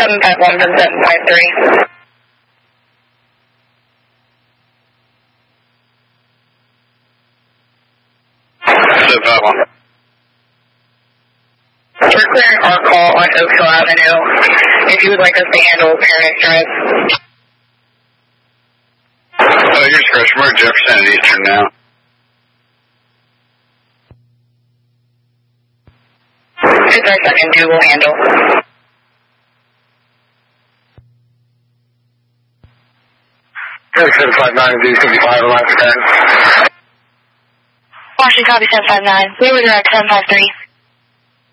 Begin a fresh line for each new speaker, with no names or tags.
751 from 753. We're clearing our call on Oak Hill Avenue. If you would like us to handle Paradise Drive.
Here's Chris. We're at Jefferson and Eastern now.
It's our second Google handle.
Here's 759 D75, line for 10.
Washington, copy 759. We were direct 753.